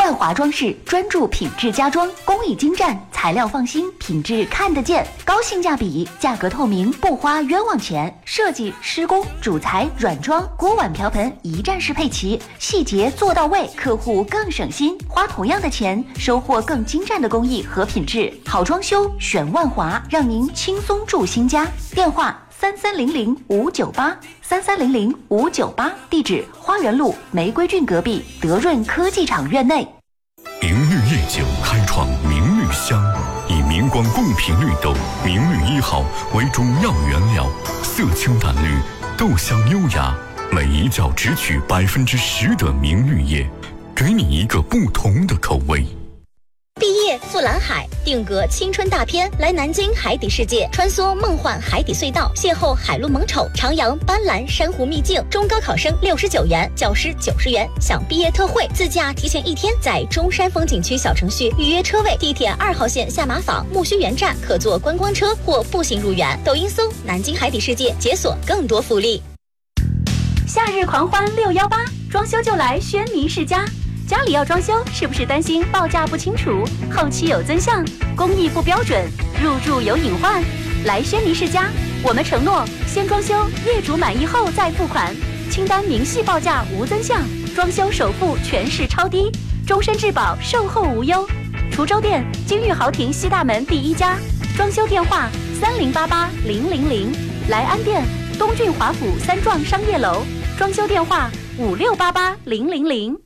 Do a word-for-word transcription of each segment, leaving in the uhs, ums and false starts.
万华装饰专注品质家装，工艺精湛，材料放心，品质看得见，高性价比，价格透明，不花冤枉钱。设计、施工、主材、软装、锅碗瓢盆一站式配齐，细节做到位，客户更省心。花同样的钱，收获更精湛的工艺和品质。好装修选万华，让您轻松住新家。电话三三零零五九八三三零零五九八，地址花园路玫瑰郡隔壁德润科技厂院内。 明绿夜酒开创明绿香，以明光贡品绿豆明绿一号为主要原料，色清淡绿，豆香优雅，每一窖只取百分之十的明绿叶，给你一个不同的口味。 毕业赴蓝海，定格青春大片，来南京海底世界，穿梭梦幻海底隧道，邂逅海陆萌宠，徜徉斑斓珊瑚秘境。中高考生六十九元，教师九十元，享毕业特惠，自驾提前一天，在中山风景区小程序预约车位，地铁二号线下马坊木樨园站可坐观光车或步行入园。抖音搜南京海底世界，解锁更多福利。 夏日狂欢六幺八，装修就来轩尼诗家。家里要装修，是不是担心报价不清楚，后期有增项，工艺不标准，入住有隐患？来轩尼诗家，我们承诺先装修，业主满意后再付款，清单明细报价无增项，装修首付全市超低，终身质保，售后无忧。滁州店金玉豪庭西大门第一家，装修电话三零八八零零零，莱安店东郡华府三幢商业楼，装修电话五六八八零零零。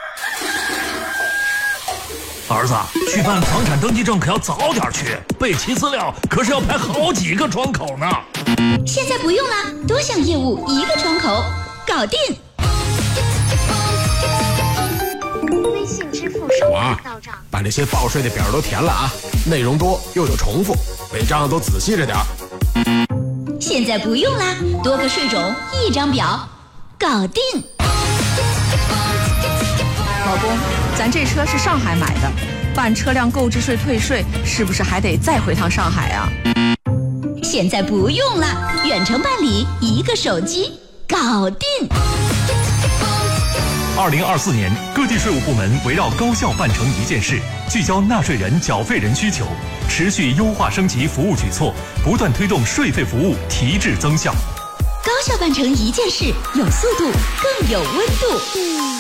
儿子，去办房产登记证可要早点去，备齐资料可是要排好几个窗口呢。 现在不用了，多项业务一个窗口，搞定。 微信支付手娃，把这些报税的表都填了啊，内容多又有重复，每张都仔细着点。 现在不用啦，多个税种一张表，搞定。 老公，咱这车是上海买的，办车辆购置税退税是不是还得再回趟上海啊？ 现在不用了，远程办理，一个手机搞定。 二零二四年，各地税务部门围绕高效办成一件事，聚焦纳税人、缴费人需求，持续优化升级服务举措，不断推动税费服务提质增效。 高效办成一件事，有速度，更有温度。